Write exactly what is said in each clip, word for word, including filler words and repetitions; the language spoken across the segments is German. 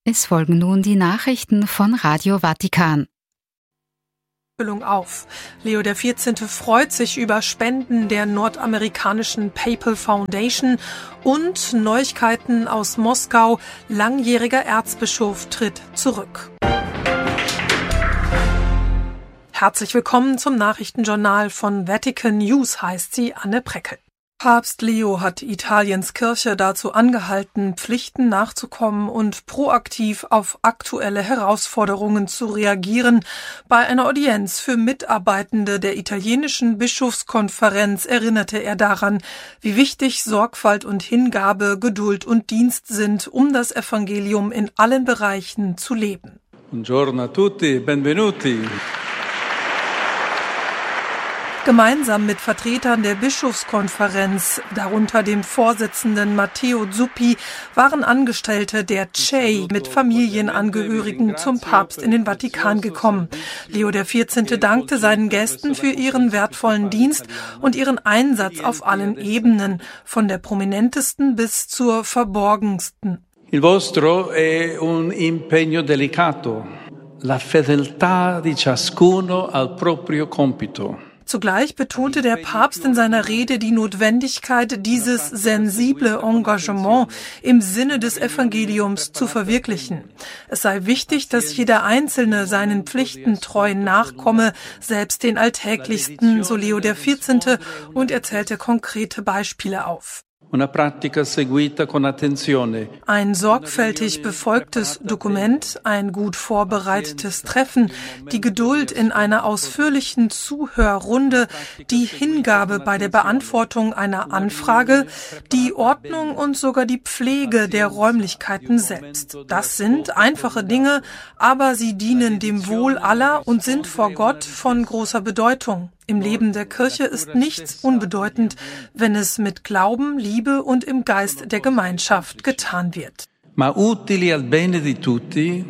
Es folgen nun die Nachrichten von Radio Vatikan. Auf. Leo der vierzehnte freut sich über Spenden der nordamerikanischen Papal Foundation und Neuigkeiten aus Moskau. Langjähriger Erzbischof tritt zurück. Herzlich willkommen zum Nachrichtenjournal von Vatican News, heißt sie Anne Preckel. Papst Leo hat Italiens Kirche dazu angehalten, Pflichten nachzukommen und proaktiv auf aktuelle Herausforderungen zu reagieren. Bei einer Audienz für Mitarbeitende der italienischen Bischofskonferenz erinnerte er daran, wie wichtig Sorgfalt und Hingabe, Geduld und Dienst sind, um das Evangelium in allen Bereichen zu leben. Buongiorno a tutti, benvenuti. Gemeinsam mit Vertretern der Bischofskonferenz, darunter dem Vorsitzenden Matteo Zuppi, waren Angestellte der C E I mit Familienangehörigen zum Papst in den Vatikan gekommen. Leo der vierzehnte dankte seinen Gästen für ihren wertvollen Dienst und ihren Einsatz auf allen Ebenen, von der prominentesten bis zur verborgensten. Il vostro è un impegno delicato, la fedeltà di ciascuno al proprio compito. Zugleich betonte der Papst in seiner Rede die Notwendigkeit, dieses sensible Engagement im Sinne des Evangeliums zu verwirklichen. Es sei wichtig, dass jeder Einzelne seinen Pflichten treu nachkomme, selbst den alltäglichsten, so Leo der vierzehnte, und er zählte konkrete Beispiele auf. Una pratica seguita con attenzione. Ein sorgfältig befolgtes Dokument, ein gut vorbereitetes Treffen, die Geduld in einer ausführlichen Zuhörrunde, die Hingabe bei der Beantwortung einer Anfrage, die Ordnung und sogar die Pflege der Räumlichkeiten selbst. Das sind einfache Dinge, aber sie dienen dem Wohl aller und sind vor Gott von großer Bedeutung. Im Leben der Kirche ist nichts unbedeutend, wenn es mit Glauben, Liebe und im Geist der Gemeinschaft getan wird. Ma utili al bene di tutti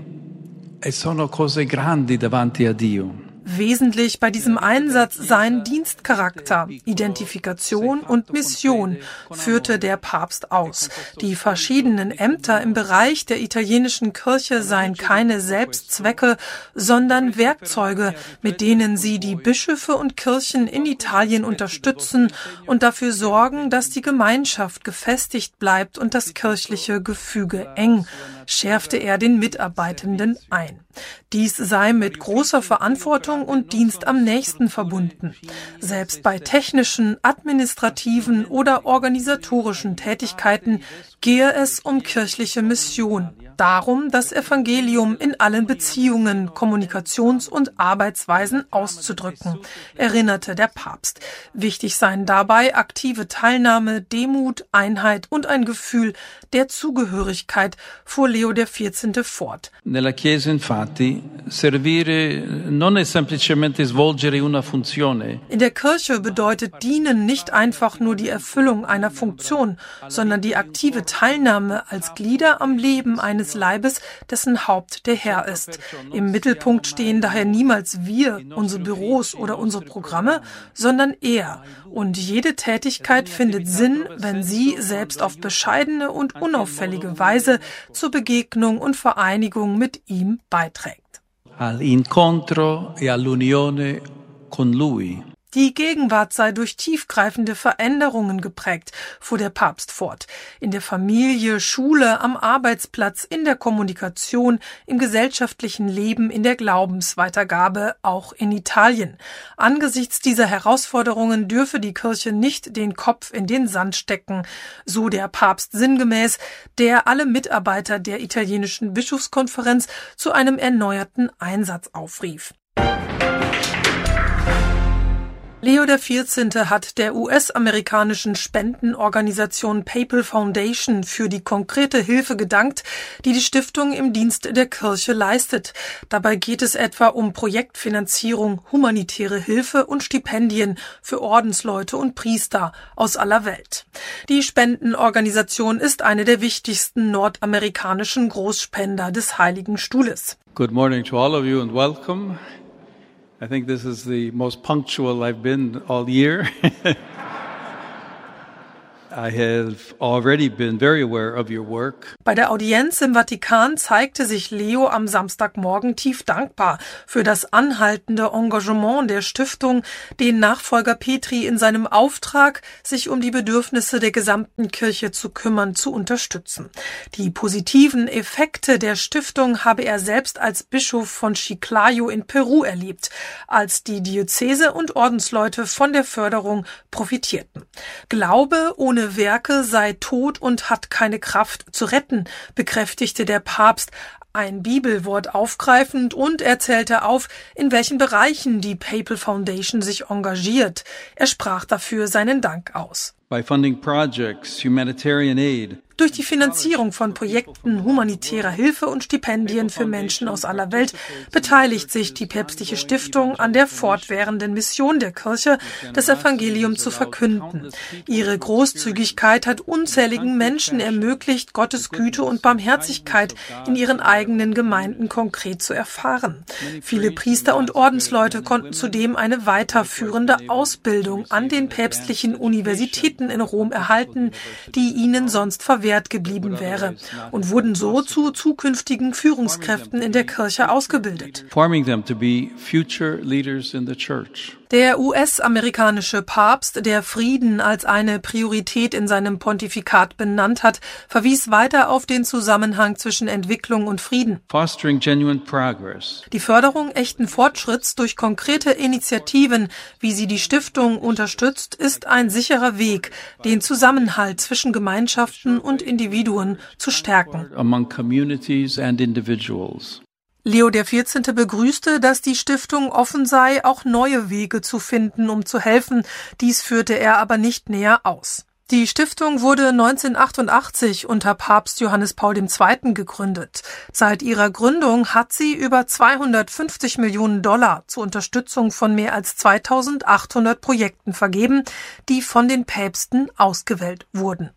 e sono cose grandi davanti a Dio. Wesentlich bei diesem Einsatz seien Dienstcharakter, Identifikation und Mission, führte der Papst aus. Die verschiedenen Ämter im Bereich der italienischen Kirche seien keine Selbstzwecke, sondern Werkzeuge, mit denen sie die Bischöfe und Kirchen in Italien unterstützen und dafür sorgen, dass die Gemeinschaft gefestigt bleibt und das kirchliche Gefüge eng, schärfte er den Mitarbeitenden ein. Dies sei mit großer Verantwortung und Dienst am nächsten verbunden. Selbst bei technischen, administrativen oder organisatorischen Tätigkeiten gehe es um kirchliche Mission. Darum, das Evangelium in allen Beziehungen, Kommunikations- und Arbeitsweisen auszudrücken, erinnerte der Papst. Wichtig seien dabei aktive Teilnahme, Demut, Einheit und ein Gefühl der Zugehörigkeit, fuhr Leo der vierzehnte fort. Nella Chiesa infatti servire non è semplicemente svolgere una funzione. In der Kirche bedeutet dienen nicht einfach nur die Erfüllung einer Funktion, sondern die aktive Teilnahme als Glieder am Leben eines Leibes, dessen Haupt der Herr ist. Im Mittelpunkt stehen daher niemals wir, unsere Büros oder unsere Programme, sondern er. Und jede Tätigkeit findet Sinn, wenn sie selbst auf bescheidene und unauffällige Weise zur Begegnung und Vereinigung mit ihm beiträgt. All'incontro e all'unione con lui. Die Gegenwart sei durch tiefgreifende Veränderungen geprägt, fuhr der Papst fort. In der Familie, Schule, am Arbeitsplatz, in der Kommunikation, im gesellschaftlichen Leben, in der Glaubensweitergabe, auch in Italien. Angesichts dieser Herausforderungen dürfe die Kirche nicht den Kopf in den Sand stecken, so der Papst sinngemäß, der alle Mitarbeiter der italienischen Bischofskonferenz zu einem erneuerten Einsatz aufrief. Leo der vierzehnte hat der U S-amerikanischen Spendenorganisation Papal Foundation für die konkrete Hilfe gedankt, die die Stiftung im Dienst der Kirche leistet. Dabei geht es etwa um Projektfinanzierung, humanitäre Hilfe und Stipendien für Ordensleute und Priester aus aller Welt. Die Spendenorganisation ist eine der wichtigsten nordamerikanischen Großspender des Heiligen Stuhles. Good morning to all of you and welcome. I think this is the most punctual I've been all year. I have already been very aware of your work. Bei der Audienz im Vatikan zeigte sich Leo am Samstagmorgen tief dankbar für das anhaltende Engagement der Stiftung, den Nachfolger Petri in seinem Auftrag, sich um die Bedürfnisse der gesamten Kirche zu kümmern, zu unterstützen. Die positiven Effekte der Stiftung habe er selbst als Bischof von Chiclayo in Peru erlebt, als die Diözese und Ordensleute von der Förderung profitierten. Glaube ohne Werke sei tot und hat keine Kraft zu retten, bekräftigte der Papst, ein Bibelwort aufgreifend, und er zählte auf, in welchen Bereichen die Papal Foundation sich engagiert. Er sprach dafür seinen Dank aus. By funding projects, humanitarian aid. Durch die Finanzierung von Projekten humanitärer Hilfe und Stipendien für Menschen aus aller Welt beteiligt sich die päpstliche Stiftung an der fortwährenden Mission der Kirche, das Evangelium zu verkünden. Ihre Großzügigkeit hat unzähligen Menschen ermöglicht, Gottes Güte und Barmherzigkeit in ihren eigenen Gemeinden konkret zu erfahren. Viele Priester und Ordensleute konnten zudem eine weiterführende Ausbildung an den päpstlichen Universitäten in Rom erhalten, die ihnen sonst verwehrt geblieben wäre, und wurden so zu zukünftigen Führungskräften in der Kirche ausgebildet. Forming them to be future leaders in the church. Der U S-amerikanische Papst, der Frieden als eine Priorität in seinem Pontifikat benannt hat, verwies weiter auf den Zusammenhang zwischen Entwicklung und Frieden. Fostering genuine progress. Die Förderung echten Fortschritts durch konkrete Initiativen, wie sie die Stiftung unterstützt, ist ein sicherer Weg, den Zusammenhalt zwischen Gemeinschaften und Individuen zu stärken. Among communities and individuals. Leo der vierzehnte begrüßte, dass die Stiftung offen sei, auch neue Wege zu finden, um zu helfen. Dies führte er aber nicht näher aus. Die Stiftung wurde neunzehnhundertachtundachtzig unter Papst Johannes Paul der Zweite gegründet. Seit ihrer Gründung hat sie über zweihundertfünfzig Millionen Dollar zur Unterstützung von mehr als zweitausendachthundert Projekten vergeben, die von den Päpsten ausgewählt wurden.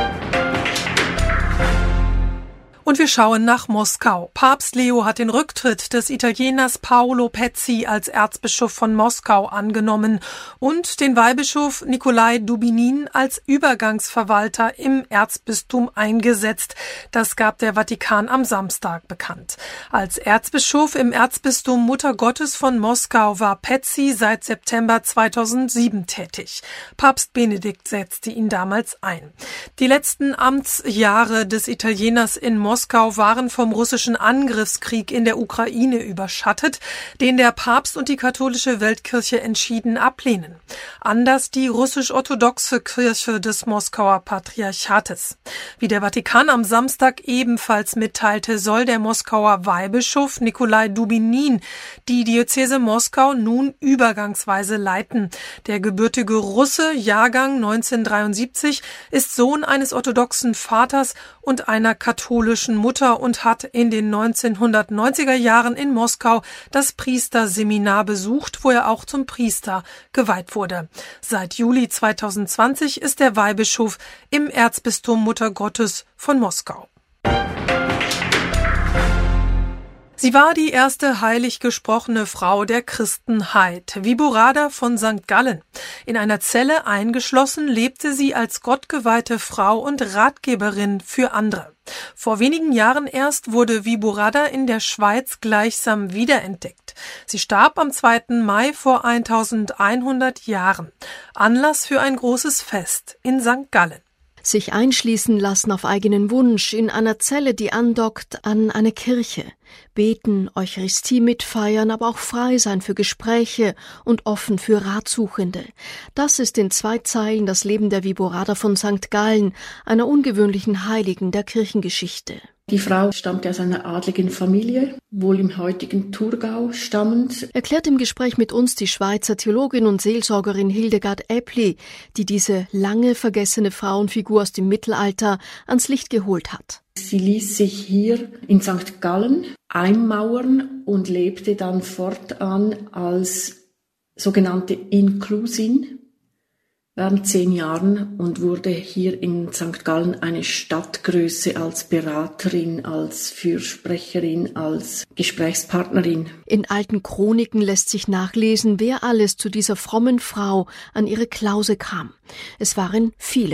Und wir schauen nach Moskau. Papst Leo hat den Rücktritt des Italieners Paolo Pezzi als Erzbischof von Moskau angenommen und den Weihbischof Nikolai Dubinin als Übergangsverwalter im Erzbistum eingesetzt. Das gab der Vatikan am Samstag bekannt. Als Erzbischof im Erzbistum Muttergottes von Moskau war Pezzi seit September zweitausendsieben tätig. Papst Benedikt setzte ihn damals ein. Die letzten Amtsjahre des Italieners in Moskau Moskau waren vom russischen Angriffskrieg in der Ukraine überschattet, den der Papst und die katholische Weltkirche entschieden ablehnen. Anders die russisch-orthodoxe Kirche des Moskauer Patriarchates. Wie der Vatikan am Samstag ebenfalls mitteilte, soll der Moskauer Weihbischof Nikolai Dubinin die Diözese Moskau nun übergangsweise leiten. Der gebürtige Russe, Jahrgang neunzehnhundertdreiundsiebzig, ist Sohn eines orthodoxen Vaters und einer katholischen Mutter und hat in den neunzehnhundertneunziger Jahren in Moskau das Priesterseminar besucht, wo er auch zum Priester geweiht wurde. Seit Juli zweitausendzwanzig ist er Weihbischof im Erzbistum Muttergottes von Moskau. Sie war die erste heilig gesprochene Frau der Christenheit, Víborada von Sankt Gallen. In einer Zelle eingeschlossen lebte sie als gottgeweihte Frau und Ratgeberin für andere. Vor wenigen Jahren erst wurde Víborada in der Schweiz gleichsam wiederentdeckt. Sie starb am zweiten Mai vor eintausendeinhundert Jahren. Anlass für ein großes Fest in Sankt Gallen. Sich einschließen lassen auf eigenen Wunsch in einer Zelle, die andockt an eine Kirche. Beten, Eucharistie mitfeiern, aber auch frei sein für Gespräche und offen für Ratsuchende. Das ist in zwei Zeilen das Leben der Víborada von Sankt Gallen, einer ungewöhnlichen Heiligen der Kirchengeschichte. Die Frau stammte aus einer adligen Familie, wohl im heutigen Thurgau stammend. Erklärt im Gespräch mit uns die Schweizer Theologin und Seelsorgerin Hildegard Äppli, die diese lange vergessene Frauenfigur aus dem Mittelalter ans Licht geholt hat. Sie ließ sich hier in Sankt Gallen einmauern und lebte dann fortan als sogenannte Inklusin während zehn Jahren und wurde hier in Sankt Gallen eine Stadtgröße als Beraterin, als Fürsprecherin, als Gesprächspartnerin. In alten Chroniken lässt sich nachlesen, wer alles zu dieser frommen Frau an ihre Klause kam. Es waren viele.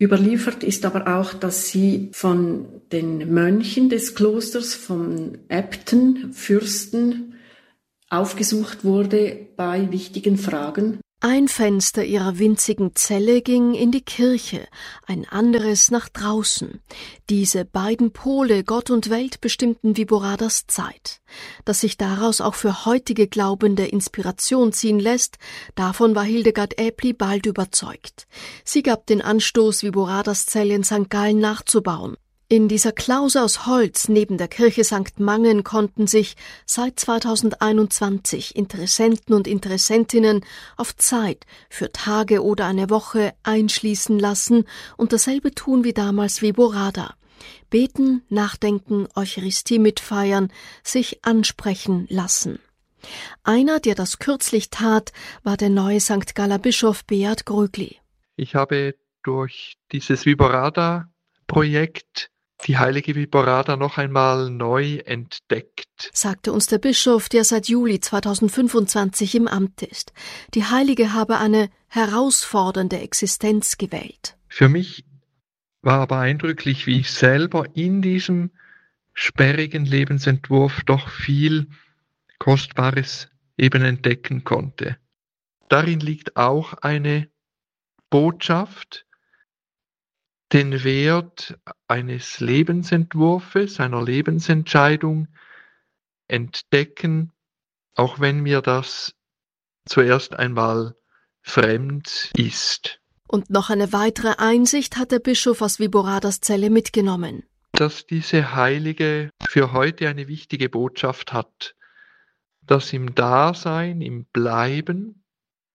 Überliefert ist aber auch, dass sie von den Mönchen des Klosters, von Äbten, Fürsten aufgesucht wurde bei wichtigen Fragen. Ein Fenster ihrer winzigen Zelle ging in die Kirche, ein anderes nach draußen. Diese beiden Pole, Gott und Welt, bestimmten Viboradas Zeit. Dass sich daraus auch für heutige Glaubende Inspiration ziehen lässt, davon war Hildegard Äbli bald überzeugt. Sie gab den Anstoß, Viboradas Zelle in Sankt Gallen nachzubauen. In dieser Klause aus Holz neben der Kirche Sankt Mangen konnten sich seit zweitausendeinundzwanzig Interessenten und Interessentinnen auf Zeit für Tage oder eine Woche einschließen lassen und dasselbe tun wie damals Viborada. Beten, nachdenken, Eucharistie mitfeiern, sich ansprechen lassen. Einer, der das kürzlich tat, war der neue Sankt Galler Bischof Beat Grögli. Ich habe durch dieses Viborada-Projekt die heilige Viborada noch einmal neu entdeckt, sagte uns der Bischof, der seit Juli zweitausendfünfundzwanzig im Amt ist. Die Heilige habe eine herausfordernde Existenz gewählt. Für mich war aber eindrücklich, wie ich selber in diesem sperrigen Lebensentwurf doch viel Kostbares eben entdecken konnte. Darin liegt auch eine Botschaft, den Wert eines Lebensentwurfes, einer Lebensentscheidung entdecken, auch wenn mir das zuerst einmal fremd ist. Und noch eine weitere Einsicht hat der Bischof aus Viboradas Zelle mitgenommen. Dass diese Heilige für heute eine wichtige Botschaft hat, dass im Dasein, im Bleiben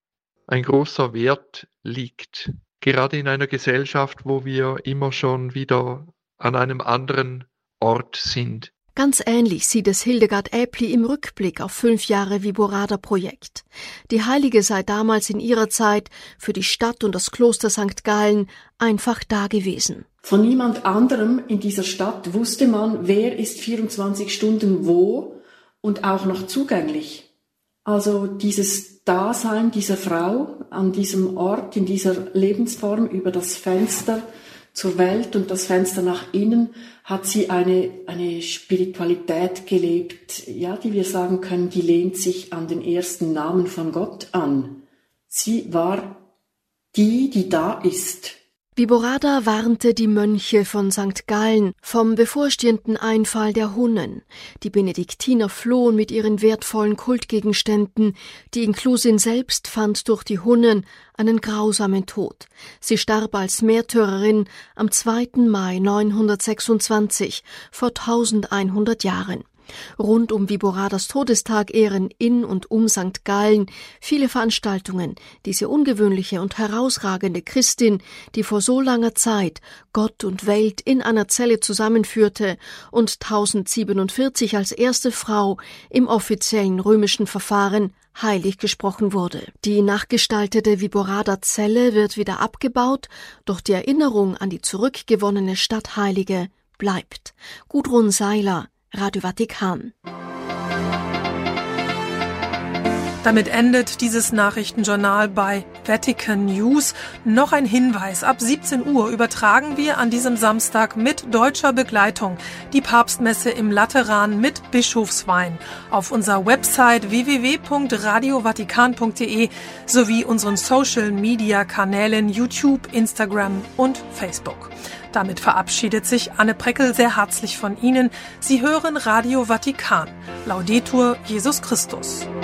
ein großer Wert liegt. Gerade in einer Gesellschaft, wo wir immer schon wieder an einem anderen Ort sind. Ganz ähnlich sieht es Hildegard Äbli im Rückblick auf fünf Jahre Viborada-Projekt. Die Heilige sei damals in ihrer Zeit für die Stadt und das Kloster Sankt Gallen einfach da gewesen. Von niemand anderem in dieser Stadt wusste man, wer ist vierundzwanzig Stunden wo und auch noch zugänglich. Also dieses Dasein dieser Frau an diesem Ort, in dieser Lebensform über das Fenster zur Welt und das Fenster nach innen, hat sie eine, eine Spiritualität gelebt, ja, die wir sagen können, die lehnt sich an den ersten Namen von Gott an. Sie war die, die da ist. Viborada warnte die Mönche von Sankt Gallen vom bevorstehenden Einfall der Hunnen. Die Benediktiner flohen mit ihren wertvollen Kultgegenständen. Die Inklusin selbst fand durch die Hunnen einen grausamen Tod. Sie starb als Märtyrerin am zweiten Mai neunhundertsechsundzwanzig, vor eintausendeinhundert Jahren. Rund um Viboradas Todestag ehren in und um Sankt Gallen viele Veranstaltungen diese ungewöhnliche und herausragende Christin, die vor so langer Zeit Gott und Welt in einer Zelle zusammenführte und tausendsiebenundvierzig als erste Frau im offiziellen römischen Verfahren heilig gesprochen wurde. Die nachgestaltete Viborada-Zelle wird wieder abgebaut, doch die Erinnerung an die zurückgewonnene Stadtheilige bleibt. Gudrun Seiler, Radio Vatikan. Damit endet dieses Nachrichtenjournal bei Vatican News. Noch ein Hinweis: Ab siebzehn Uhr übertragen wir an diesem Samstag mit deutscher Begleitung die Papstmesse im Lateran mit Bischofswein auf unserer Website w w w punkt radio vatikan punkt d e sowie unseren Social-Media-Kanälen YouTube, Instagram und Facebook. Damit verabschiedet sich Anne Preckel sehr herzlich von Ihnen. Sie hören Radio Vatikan. Laudetur Jesus Christus.